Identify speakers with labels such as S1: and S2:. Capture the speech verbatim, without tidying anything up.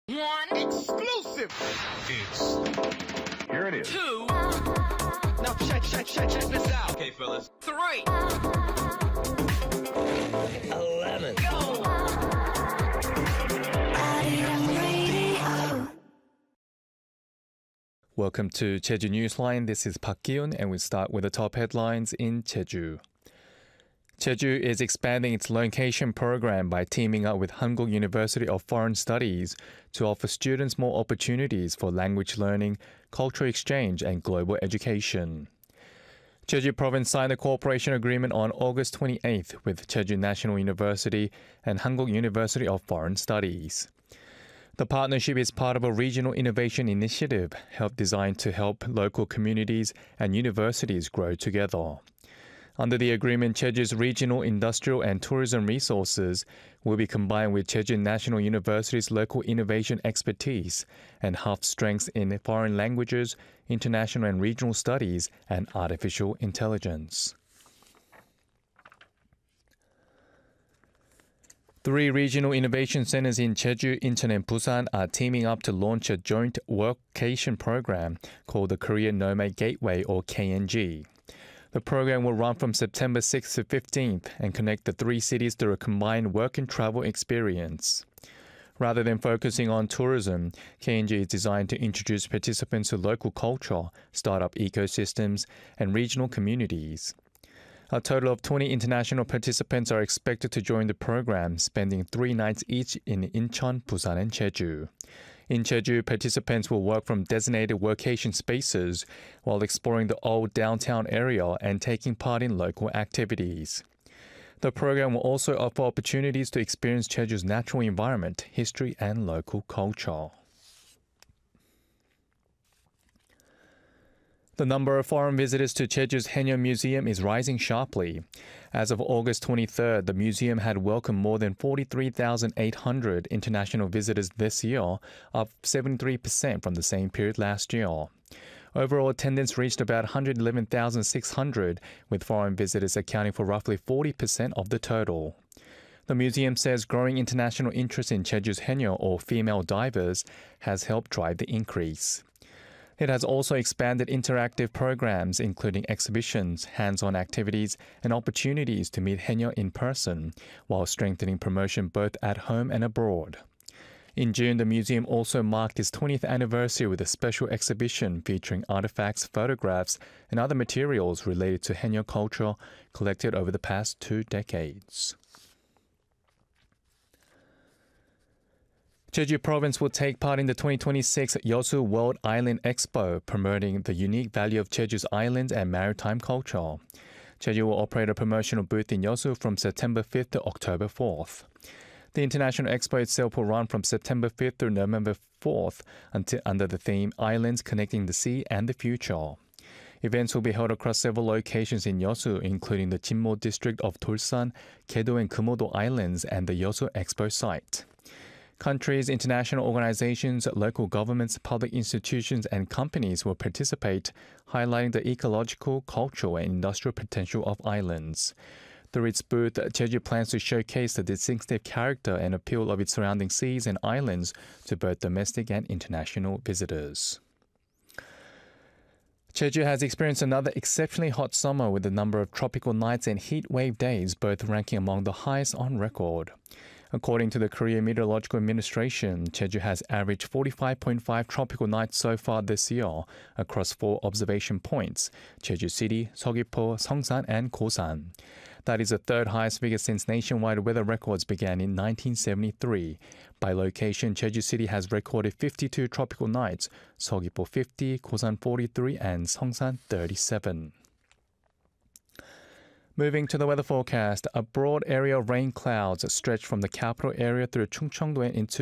S1: One exclusive.
S2: It's here it is.
S1: Two. Now check, check, check, check this out. Okay, fellas. Three. Eleven. Go.
S3: Welcome to Jeju Newsline. This is Park Gi-yoon, and we start with the top headlines in Jeju. Jeju is expanding its location program by teaming up with Hankuk University of Foreign Studies to offer students more opportunities for language learning, cultural exchange, and global education. Jeju Province signed a cooperation agreement on August twenty-eighth with Jeju National University and Hankuk University of Foreign Studies. The partnership is part of a regional innovation initiative help designed to help local communities and universities grow together. Under the agreement, Jeju's regional industrial and tourism resources will be combined with Jeju National University's local innovation expertise and H U F's strengths in foreign languages, international and regional studies, and artificial intelligence. Three regional innovation centers in Jeju, Incheon, and Busan are teaming up to launch a joint workcation program called the Korean Nomad Gateway, or K N G. The program will run from September sixth to fifteenth and connect the three cities through a combined work and travel experience. Rather than focusing on tourism, K N G is designed to introduce participants to local culture, startup ecosystems, and regional communities. A total of twenty international participants are expected to join the program, spending three nights each in Incheon, Busan, and Jeju. In Jeju, participants will work from designated workation spaces while exploring the old downtown area and taking part in local activities. The program will also offer opportunities to experience Jeju's natural environment, history, and local culture. The number of foreign visitors to Jeju's Haenyeo Museum is rising sharply. As of August twenty-third, the museum had welcomed more than forty-three thousand eight hundred international visitors this year, up seventy-three percent from the same period last year. Overall attendance reached about one hundred eleven thousand six hundred, with foreign visitors accounting for roughly forty percent of the total. The museum says growing international interest in Jeju's Haenyeo, or female divers, has helped drive the increase. It has also expanded interactive programs, including exhibitions, hands-on activities, and opportunities to meet Haenyeo in person, while strengthening promotion both at home and abroad. In June, the museum also marked its twentieth anniversary with a special exhibition featuring artifacts, photographs, and other materials related to Haenyeo culture collected over the past two decades. Jeju Province will take part in the twenty twenty-six Yeosu World Island Expo, promoting the unique value of Jeju's islands and maritime culture. Jeju will operate a promotional booth in Yeosu from September fifth to October fourth. The International Expo itself will run from September fifth through November fourth until, under the theme Islands Connecting the Sea and the Future. Events will be held across several locations in Yeosu, including the Jinmo district of Dolsan, Gedo and Kumodo Islands, and the Yeosu Expo site. Countries, international organizations, local governments, public institutions, and companies will participate, highlighting the ecological, cultural, and industrial potential of islands. Through its booth, Jeju plans to showcase the distinctive character and appeal of its surrounding seas and islands to both domestic and international visitors. Jeju has experienced another exceptionally hot summer with a number of tropical nights and heat wave days, both ranking among the highest on record. According to the Korea Meteorological Administration, Jeju has averaged forty-five point five tropical nights so far this year across four observation points: Jeju City, Seogwipo, Seongsan, and Gosan. That is the third highest figure since nationwide weather records began in nineteen seventy-three. By location, Jeju City has recorded fifty-two tropical nights, Seogwipo fifty, Gosan forty-three, and Seongsan thirty-seven. Moving to the weather forecast, a broad area of rain clouds stretch from the capital area through Chungcheongdo and into